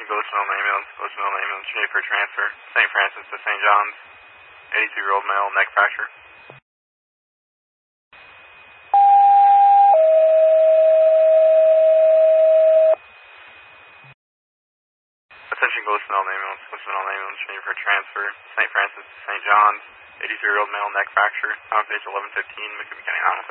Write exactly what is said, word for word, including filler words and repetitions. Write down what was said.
Attention, Goshenville ambulance, Goshenville ambulance, you need for transfer. Saint Francis to Saint John's, eighty-two-year-old male, neck fracture. Attention, Goshenville ambulance, Goshenville ambulance, you need for transfer. Saint Francis to Saint John's, eighty-two-year-old male, neck fracture. Time of page eleven fifteen, McCook County nine one six.